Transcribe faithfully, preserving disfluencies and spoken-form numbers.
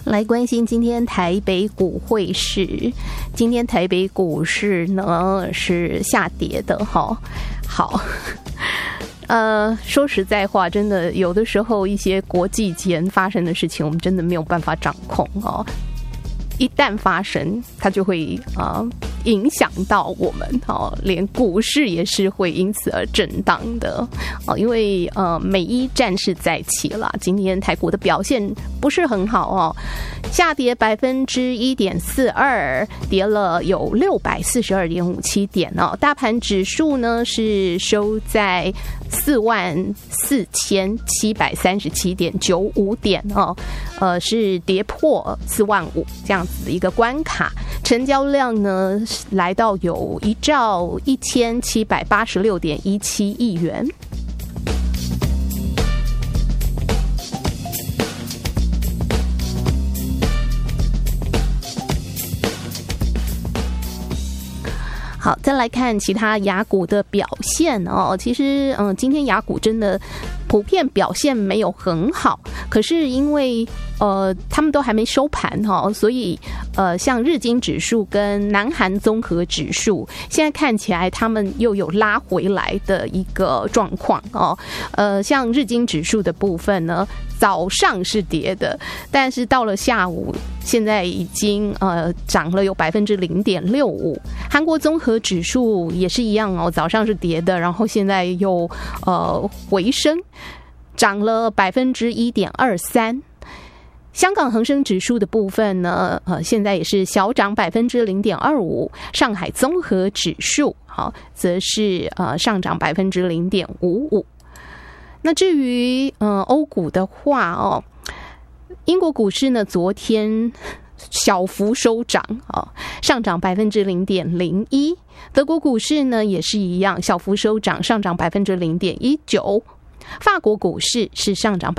来关心今天台北股汇市，今天台北股市呢是下跌的哈。好，呃，说实在话，真的有的时候一些国际间发生的事情，我们真的没有办法掌控哦。一旦发生，它就会啊、呃、影响到我们哦，连股市也是会因此而震荡的哦。因为呃美伊战事再起了，今天台股的表现不是很好哦，下跌百分之一点四二，跌了有六百四十二点五七点哦。大盘指数呢是收在四万四千七百三十七点九五点哦，呃是跌破四万五这样子的一个关卡，成交量呢来到有一兆一千七百八十六点一七亿元。好，再来看其他亚股的表现哦。其实，嗯，今天亚股真的普遍表现没有很好，可是因为呃他们都还没收盘哈、哦，所以呃像日经指数跟南韩综合指数，现在看起来他们又有拉回来的一个状况哦。呃，像日经指数的部分呢，早上是跌的，但是到了下午，现在已经呃涨了有百分之零点六五。韩国综合指数也是一样哦，早上是跌的，然后现在又呃回升，涨了百分之一点二三。香港恒生指数的部分呢，呃，现在也是小涨百分之零点二五。上海综合指数好，则是呃上涨百分之零点五五。那至于呃欧股的话哦，英国股市呢昨天小幅收涨哦，上涨百分之零点零一。德国股市呢也是一样，小幅收涨，上涨百分之零点一九。法国股市是上涨